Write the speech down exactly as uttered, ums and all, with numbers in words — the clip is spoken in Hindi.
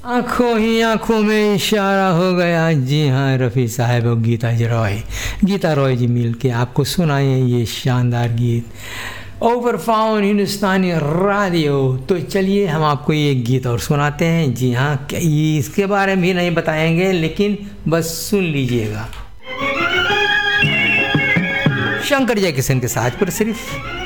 आंखों ही आंखों में इशारा हो गया। जी हाँ रफ़ी साहब और गीता जी रॉय गीता रॉय जी मिल के आपको सुनाए ये शानदार गीत ओवर फाउन हिंदुस्तानी रेडियो। तो चलिए हम आपको ये गीत और सुनाते हैं। जी हाँ इसके बारे में भी नहीं बताएंगे लेकिन बस सुन लीजिएगा। शंकर जयकिशन के साथ पर सिर्फ